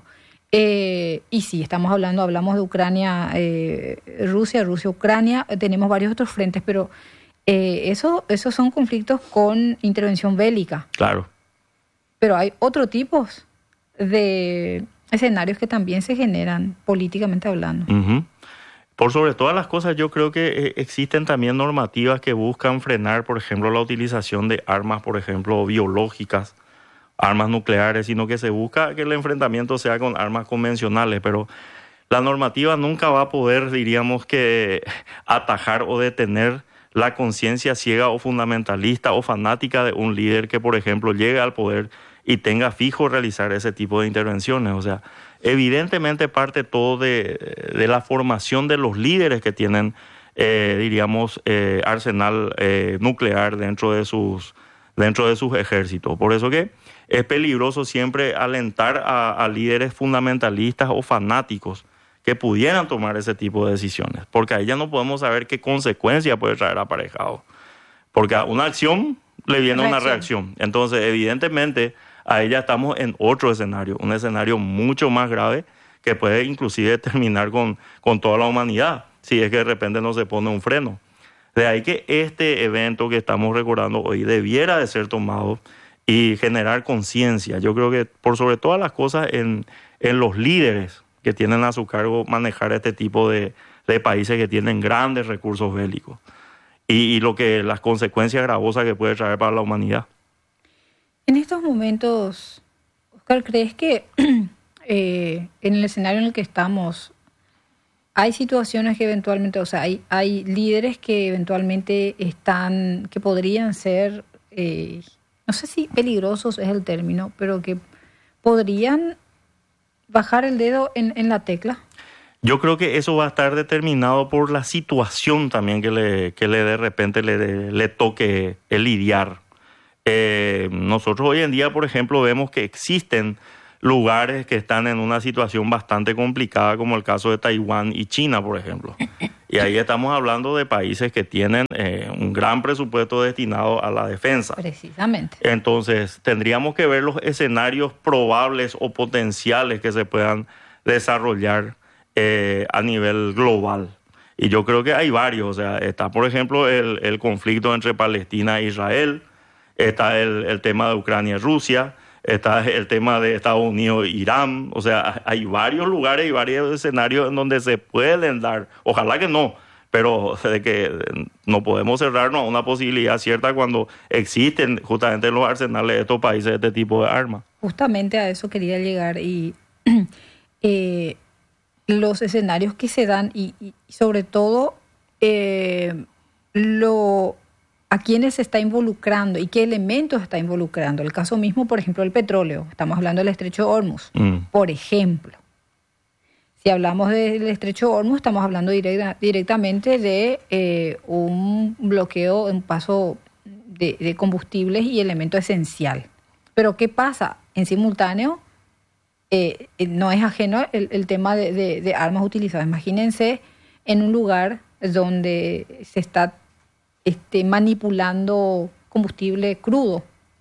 Y sí, hablamos de Ucrania, Rusia, Ucrania, tenemos varios otros frentes, pero esos son conflictos con intervención bélica. Claro. Pero hay otros tipos de escenarios que también se generan políticamente hablando. Uh-huh. Por sobre todas las cosas, yo creo que existen también normativas que buscan frenar, por ejemplo, la utilización de armas, por ejemplo, biológicas, armas nucleares, sino que se busca que el enfrentamiento sea con armas convencionales, pero la normativa nunca va a poder, diríamos que, atajar o detener la conciencia ciega o fundamentalista o fanática de un líder que, por ejemplo, llegue al poder y tenga fijo realizar ese tipo de intervenciones. O sea, evidentemente parte todo de la formación de los líderes que tienen, diríamos, arsenal nuclear dentro de sus ejércitos. Por eso que es peligroso siempre alentar a líderes fundamentalistas o fanáticos que pudieran tomar ese tipo de decisiones, porque ahí ya no podemos saber qué consecuencia puede traer aparejado. Porque a una acción le viene una reacción. Entonces, evidentemente, ahí ya estamos en otro escenario, un escenario mucho más grave que puede inclusive terminar con toda la humanidad, si es que de repente no se pone un freno. De ahí que este evento que estamos recordando hoy debiera de ser tomado y generar conciencia. Yo creo que por sobre todas las cosas en los líderes que tienen a su cargo manejar este tipo de países que tienen grandes recursos bélicos y las consecuencias gravosas que puede traer para la humanidad. En estos momentos, Oscar, ¿crees que en el escenario en el que estamos hay situaciones que eventualmente, o sea, hay líderes que eventualmente que podrían ser, no sé si peligrosos es el término, pero que podrían bajar el dedo en la tecla. Yo creo que eso va a estar determinado por la situación también que le de repente le toque lidiar. Nosotros hoy en día, por ejemplo, vemos que existen lugares que están en una situación bastante complicada, como el caso de Taiwán y China, por ejemplo. Y ahí estamos hablando de países que tienen un gran presupuesto destinado a la defensa. Precisamente. Entonces, tendríamos que ver los escenarios probables o potenciales que se puedan desarrollar a nivel global. Y yo creo que hay varios. O sea, está, por ejemplo, el conflicto entre Palestina e Israel, está el tema de Ucrania y Rusia, está el tema de Estados Unidos e Irán. O sea, hay varios lugares y varios escenarios en donde se pueden dar, ojalá que no, pero de que no podemos cerrarnos a una posibilidad cierta cuando existen justamente en los arsenales de estos países este tipo de armas. Justamente a eso quería llegar y los escenarios que se dan y sobre todo a quiénes se está involucrando y qué elementos está involucrando. El caso mismo, por ejemplo, el petróleo. Estamos hablando del Estrecho de Hormuz, por ejemplo. Si hablamos del Estrecho de Hormuz, estamos hablando directamente de un bloqueo, un paso de combustibles y elemento esencial. Pero ¿qué pasa? En simultáneo, no es ajeno el tema de armas utilizadas. Imagínense en un lugar donde se está manipulando combustible crudo.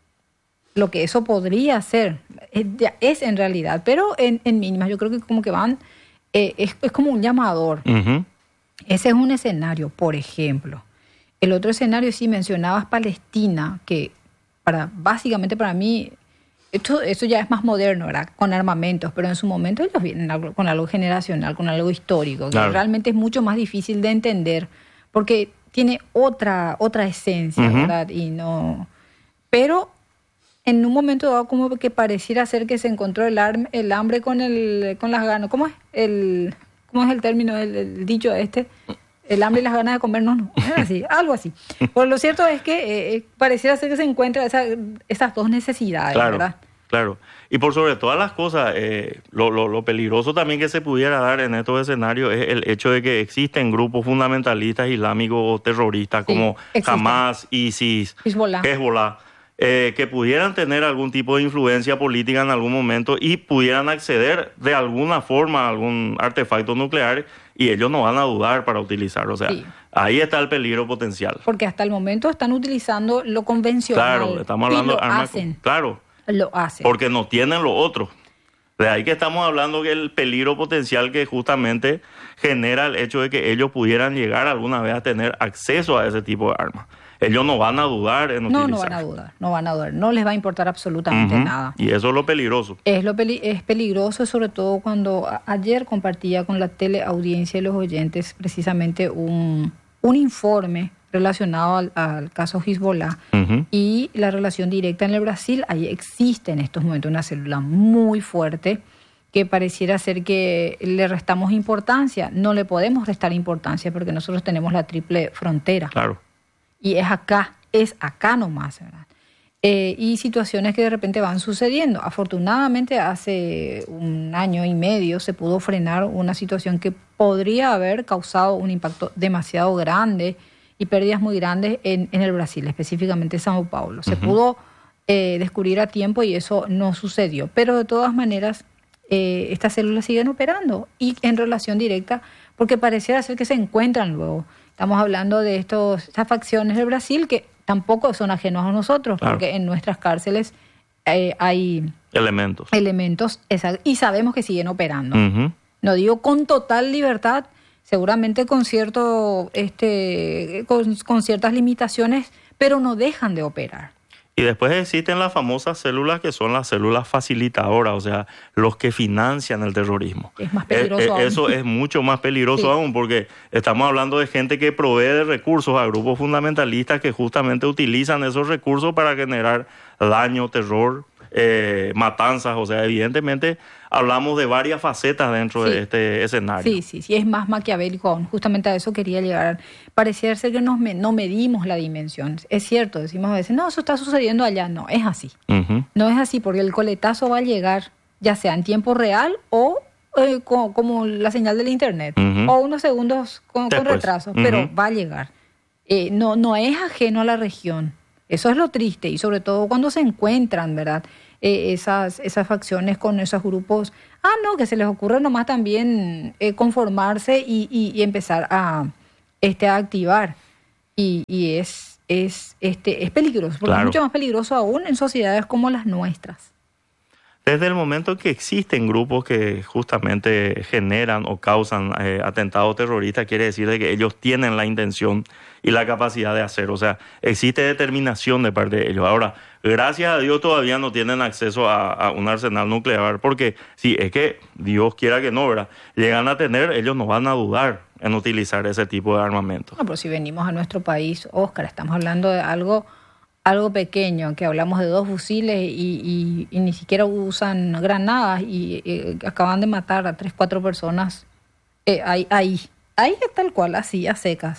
Lo que eso podría ser, es en realidad, pero en mínimas. Yo creo que como que van, es como un llamador. Uh-huh. Ese es un escenario, por ejemplo. El otro escenario, si mencionabas Palestina, que básicamente para mí, eso ya es más moderno, ¿verdad? Con armamentos, pero en su momento ellos vienen con algo generacional, con algo histórico, claro, que realmente es mucho más difícil de entender, porque tiene otra esencia, uh-huh, ¿verdad? Y no, pero en un momento dado como que pareciera ser que se encontró el hambre con las ganas. ¿Cómo es el término, el dicho este? El hambre y las ganas de comer, no, es así, algo así. Pero lo cierto es que pareciera ser que se encuentran esas dos necesidades, claro, ¿verdad? Claro. Y por sobre todas las cosas, lo peligroso también que se pudiera dar en estos escenarios es el hecho de que existen grupos fundamentalistas islámicos o terroristas, sí, como Hamas, ISIS, Hezbollah, que pudieran tener algún tipo de influencia política en algún momento y pudieran acceder de alguna forma a algún artefacto nuclear, y ellos no van a dudar para utilizarlo. O sea, sí, ahí está el peligro potencial. Porque hasta el momento están utilizando lo convencional. Claro, estamos hablando de armas. Claro. Lo hacen. Porque no tienen lo otro. De ahí que estamos hablando que el peligro potencial que justamente genera el hecho de que ellos pudieran llegar alguna vez a tener acceso a ese tipo de armas. Ellos no van a dudar en utilizar. No van a dudar. No les va a importar absolutamente, uh-huh, nada. Y eso es lo peligroso. Es peligroso, sobre todo cuando ayer compartía con la teleaudiencia y los oyentes precisamente un informe relacionado al caso Hezbollah, uh-huh, y la relación directa en el Brasil. Ahí existe en estos momentos una célula muy fuerte que pareciera ser que le restamos importancia. No le podemos restar importancia porque nosotros tenemos la triple frontera. Claro. Y es acá nomás, ¿verdad? Y situaciones que de repente van sucediendo. Afortunadamente hace un año y medio se pudo frenar una situación que podría haber causado un impacto demasiado grande y pérdidas muy grandes en el Brasil, específicamente en Sao Paulo. Se, uh-huh, pudo descubrir a tiempo y eso no sucedió. Pero de todas maneras, estas células siguen operando y en relación directa, porque pareciera ser que se encuentran luego. Estamos hablando de estas facciones del Brasil que tampoco son ajenos a nosotros, claro, porque en nuestras cárceles hay elementos y sabemos que siguen operando. Uh-huh. No digo con total libertad, seguramente con con ciertas limitaciones, pero no dejan de operar. Y después existen las famosas células que son las células facilitadoras, o sea, los que financian el terrorismo. Es más peligroso aún. Eso es mucho más peligroso, sí, aún, porque estamos hablando de gente que provee de recursos a grupos fundamentalistas que justamente utilizan esos recursos para generar daño, terror, matanzas. O sea, evidentemente hablamos de varias facetas dentro de este escenario. Sí, es más maquiavélico. Justamente a eso quería llegar. Pareciera ser que no medimos la dimensión. Es cierto, decimos a veces, no, eso está sucediendo allá. No, es así. No es así, porque el coletazo va a llegar, ya sea en tiempo real o como la señal del internet, o unos segundos con retraso, pero va a llegar. No es ajeno a la región. Eso es lo triste, y sobre todo cuando se encuentran, ¿verdad? Esas facciones con esos grupos, no, que se les ocurre nomás también conformarse y empezar a activar. Y es peligroso, porque es mucho más peligroso aún en sociedades como las nuestras. Desde el momento que existen grupos que justamente generan o causan atentados terroristas, quiere decir de que ellos tienen la intención y la capacidad de hacer. O sea, existe determinación de parte de ellos. Ahora, gracias a Dios todavía no tienen acceso a un arsenal nuclear, porque si es que Dios quiera que no, ¿verdad? Llegan a tener, ellos no van a dudar en utilizar ese tipo de armamento. No, pero si venimos a nuestro país, Oscar, estamos hablando de algo pequeño, que hablamos de 2 fusiles y ni siquiera usan granadas y acaban de matar a 3-4 personas ahí tal cual, así, a secas.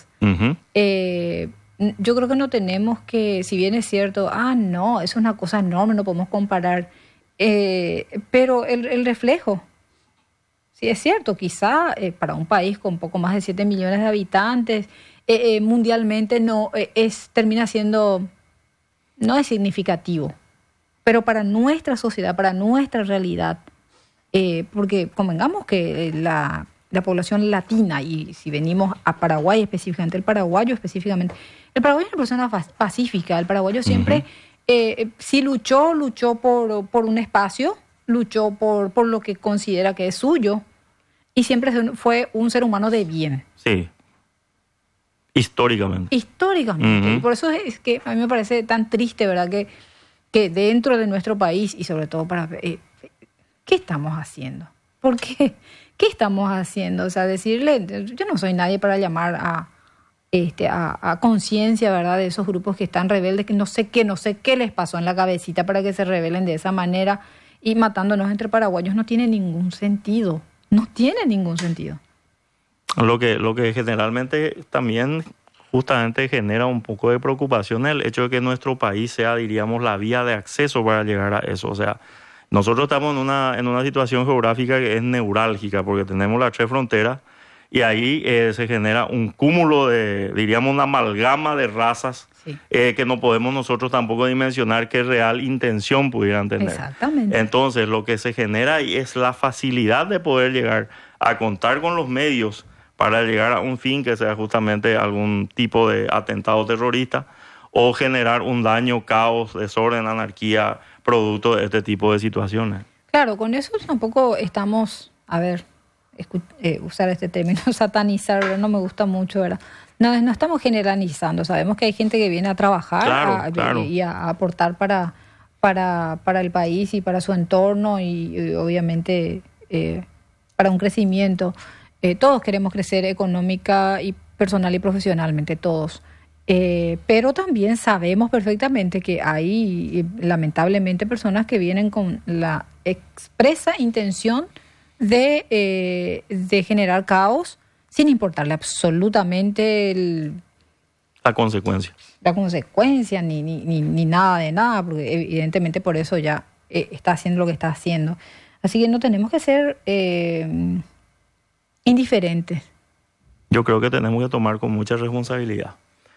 Yo creo que no tenemos que, si bien es cierto, no, eso es una cosa enorme, no podemos comparar, pero el reflejo, sí es cierto, quizá para un país con poco más de 7 millones de habitantes, mundialmente termina siendo... No es significativo, pero para nuestra sociedad, para nuestra realidad, porque convengamos que la población latina, y si venimos a Paraguay específicamente, el paraguayo es una persona pacífica. El paraguayo siempre, sí luchó por un espacio, luchó por lo que considera que es suyo, y siempre fue un ser humano de bien. Sí. Históricamente. Y por eso es que a mí me parece tan triste, ¿verdad? Que dentro de nuestro país, y sobre todo ¿qué estamos haciendo? ¿Por qué? ¿Qué estamos haciendo? O sea, decirle, yo no soy nadie para llamar a conciencia, ¿verdad? De esos grupos que están rebeldes, que no sé qué les pasó en la cabecita para que se rebelen de esa manera y matándonos entre paraguayos. No tiene ningún sentido. No tiene ningún sentido. Lo que generalmente también justamente genera un poco de preocupación es el hecho de que nuestro país sea, diríamos, la vía de acceso para llegar a eso. O sea, nosotros estamos en una situación geográfica que es neurálgica, porque tenemos las 3 fronteras y ahí se genera un cúmulo de, diríamos, una amalgama de razas que no podemos nosotros tampoco dimensionar qué real intención pudieran tener. Exactamente. Entonces, lo que se genera ahí es la facilidad de poder llegar a contar con los medios para llegar a un fin que sea justamente algún tipo de atentado terrorista o generar un daño, caos, desorden, anarquía, producto de este tipo de situaciones. Claro, con eso tampoco estamos, usar este término, satanizar, ¿verdad? No me gusta mucho, ¿verdad? No estamos generalizando, sabemos que hay gente que viene a trabajar y a aportar para el país y para su entorno y obviamente para un crecimiento. Todos queremos crecer económica y personal y profesionalmente, todos. Pero también sabemos perfectamente que hay, lamentablemente, personas que vienen con la expresa intención de generar caos sin importarle absolutamente la consecuencia. La consecuencia, ni nada de nada, porque evidentemente por eso ya está haciendo lo que está haciendo. Así que no tenemos que ser... indiferentes. Yo creo que tenemos que tomar con mucha responsabilidad.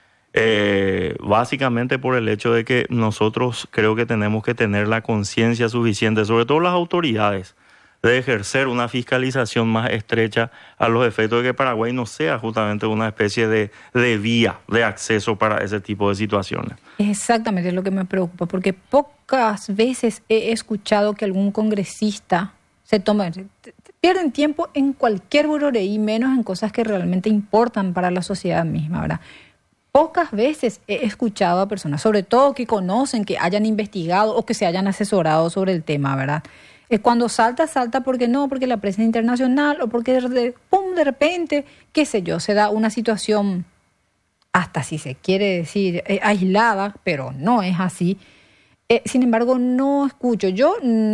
Básicamente por el hecho de que nosotros creo que tenemos que tener la conciencia suficiente, sobre todo las autoridades, de ejercer una fiscalización más estrecha a los efectos de que Paraguay no sea justamente una especie de vía de acceso para ese tipo de situaciones. Exactamente, es lo que me preocupa, porque pocas veces he escuchado que algún congresista pierden tiempo en cualquier buroreí, menos en cosas que realmente importan para la sociedad misma, ¿verdad? Pocas veces he escuchado a personas, sobre todo que conocen, que hayan investigado o que se hayan asesorado sobre el tema, ¿verdad? Cuando salta porque la prensa internacional o porque de repente, qué sé yo, se da una situación, hasta si se quiere decir, aislada, pero no es así. Sin embargo, no escucho. Yo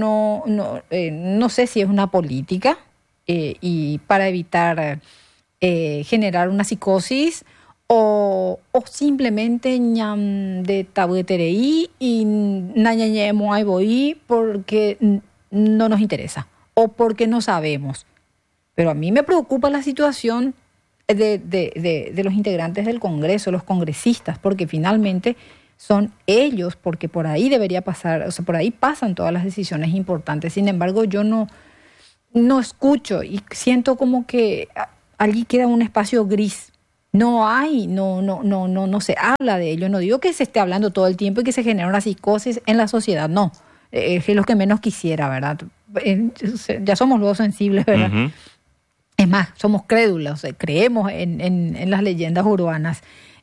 no sé si es una política y para evitar generar una psicosis o simplemente ñam de tabuetereí y nañañemo ahí voy porque no nos interesa o porque no sabemos. Pero a mí me preocupa la situación de los integrantes del Congreso, los congresistas, porque finalmente son ellos, porque por ahí debería pasar, o sea, por ahí pasan todas las decisiones importantes. Sin embargo, yo no escucho y siento como que allí queda un espacio gris. No se habla de ello. No digo que se esté hablando todo el tiempo y que se genera una psicosis en la sociedad, no. Es lo que menos quisiera, ¿verdad? Ya somos luego sensibles, ¿verdad? Uh-huh. Es más, somos crédulos, creemos en las leyendas urbanas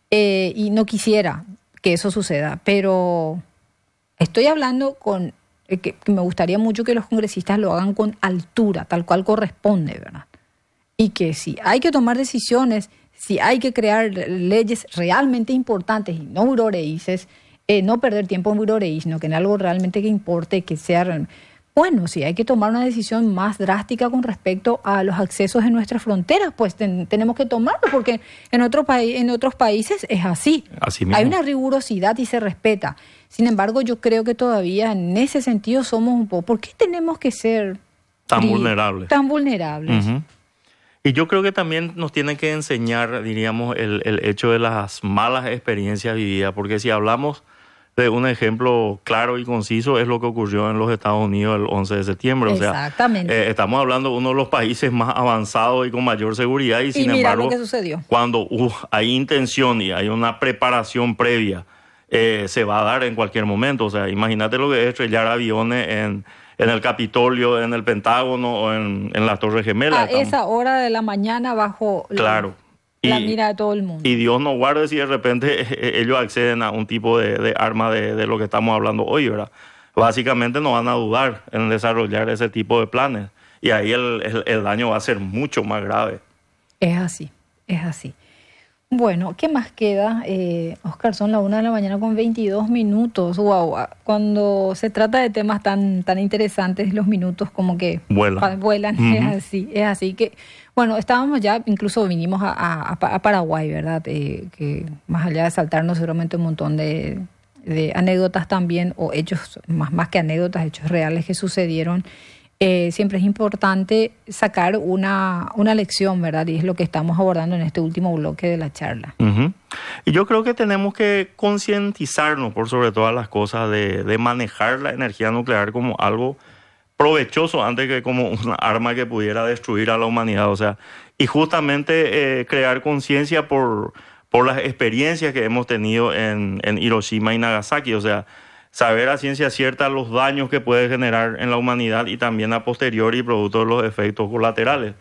y no quisiera que eso suceda, pero estoy hablando que me gustaría mucho que los congresistas lo hagan con altura, tal cual corresponde, ¿verdad? Y que si hay que tomar decisiones, si hay que crear leyes realmente importantes y no buroreíces, no perder tiempo en buroreís, sino que en algo realmente que importe, que sea... Bueno, si hay que tomar una decisión más drástica con respecto a los accesos en nuestras fronteras, pues tenemos que tomarlo, porque en otros países es así. Así mismo. Hay una rigurosidad y se respeta. Sin embargo, yo creo que todavía en ese sentido somos un poco... ¿Por qué tenemos que ser tan vulnerables? Tan vulnerables. Uh-huh. Y yo creo que también nos tiene que enseñar, diríamos, el hecho de las malas experiencias vividas, porque si hablamos de un ejemplo claro y conciso, es lo que ocurrió en los Estados Unidos el 11 de septiembre. Exactamente. O sea, estamos hablando de uno de los países más avanzados y con mayor seguridad, y sin embargo, lo que sucedió. Cuando hay intención y hay una preparación previa, se va a dar en cualquier momento. O sea, imagínate lo que es estrellar aviones en el Capitolio, en el Pentágono o en las Torres Gemelas. A esa hora de la mañana bajo la mira de todo el mundo. Y Dios no guarde si de repente ellos acceden a un tipo de arma de lo que estamos hablando hoy, ¿verdad? Básicamente no van a dudar en desarrollar ese tipo de planes. Y ahí el daño va a ser mucho más grave. Es así. Bueno, ¿qué más queda? Oscar, son las 1:00 a.m. con 22 minutos. Wow, cuando se trata de temas tan interesantes, los minutos como que vuelan. Uh-huh. Es así que, bueno, estábamos ya, incluso vinimos a Paraguay, ¿verdad? Que más allá de saltarnos seguramente un montón de anécdotas también, o hechos, más que anécdotas, hechos reales que sucedieron. Siempre es importante sacar una lección, ¿verdad? Y es lo que estamos abordando en este último bloque de la charla. Uh-huh. Y yo creo que tenemos que concientizarnos, por sobre todas las cosas, de manejar la energía nuclear como algo provechoso antes que como una arma que pudiera destruir a la humanidad. O sea, y justamente crear conciencia por las experiencias que hemos tenido en Hiroshima y Nagasaki. O sea, saber a ciencia cierta los daños que puede generar en la humanidad y también a posteriori producto de los efectos colaterales.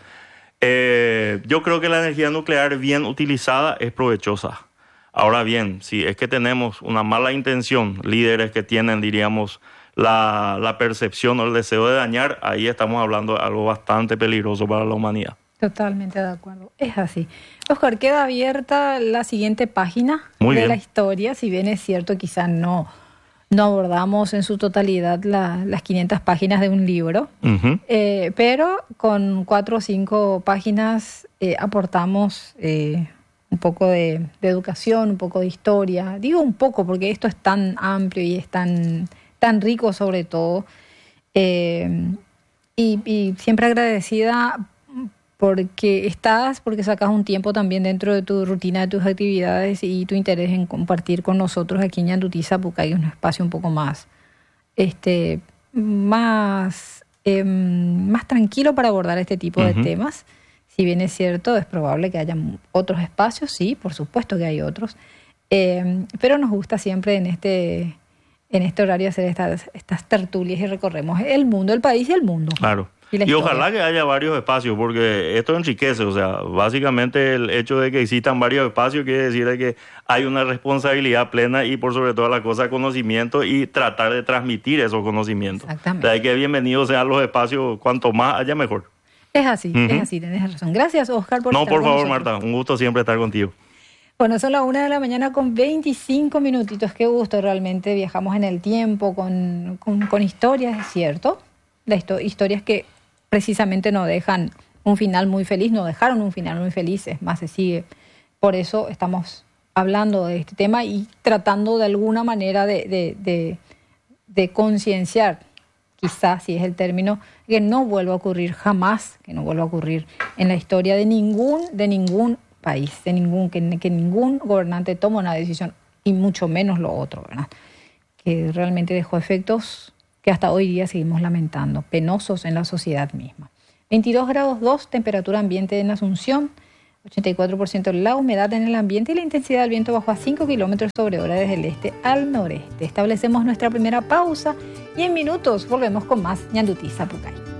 Yo creo que la energía nuclear bien utilizada es provechosa. Ahora bien, si es que tenemos una mala intención, líderes que tienen, diríamos, la percepción o el deseo de dañar, ahí estamos hablando de algo bastante peligroso para la humanidad. Totalmente de acuerdo, es así. Oscar, queda abierta la siguiente página la historia, si bien es cierto, quizás no abordamos en su totalidad las 500 páginas de un libro, uh-huh. Pero con 4 o 5 páginas aportamos un poco de educación, un poco de historia. Digo un poco porque esto es tan amplio y es tan rico sobre todo. Y siempre agradecida porque sacas un tiempo también dentro de tu rutina, de tus actividades y tu interés en compartir con nosotros aquí en Ñandutí Sapucay un espacio un poco más tranquilo para abordar este tipo uh-huh. de temas. Si bien es cierto, es probable que haya otros espacios, sí, por supuesto que hay otros, pero nos gusta siempre en este horario hacer estas tertulias y recorremos el mundo, el país y el mundo. Claro. Y ojalá que haya varios espacios, porque esto enriquece. O sea, básicamente el hecho de que existan varios espacios quiere decir que hay una responsabilidad plena y por sobre todas las cosas conocimiento y tratar de transmitir esos conocimientos. Exactamente. De ahí que bienvenidos sean los espacios, cuanto más haya mejor. Es así, uh-huh. Es así, tenés razón. Gracias, Oscar, por estar con favor, nosotros. Marta, un gusto siempre estar contigo. Bueno, son las 1 de la mañana con 25 minutitos. Qué gusto realmente. Viajamos en el tiempo con historias, es cierto. Historias que precisamente no dejan un final muy feliz, no dejaron un final muy feliz, es más, se sigue. Por eso estamos hablando de este tema y tratando de alguna manera de concienciar, quizás si es el término, que no vuelva a ocurrir jamás, que no vuelva a ocurrir en la historia de ningún país, que ningún gobernante tome una decisión, y mucho menos lo otro, ¿verdad? Que realmente dejó efectos que hasta hoy día seguimos lamentando, penosos en la sociedad misma. 22 grados 2, temperatura ambiente en Asunción, 84% la humedad en el ambiente y la intensidad del viento bajó a 5 kilómetros sobre hora desde el este al noreste. Establecemos nuestra primera pausa y en minutos volvemos con más Ñandutí Sapucay.